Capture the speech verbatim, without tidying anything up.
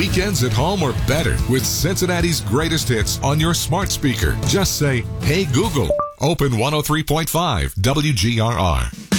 weekends at home are better with Cincinnati's greatest hits on your smart speaker. Just say, "Hey Google, open one oh three point five W G R R."